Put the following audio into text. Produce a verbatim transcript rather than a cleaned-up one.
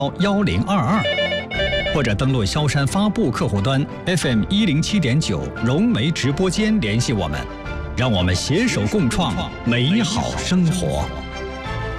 幺零二二，或者登录萧山发布客户端 F M 一零七点九融媒直播间联系我们，让我们携手共创美好生活。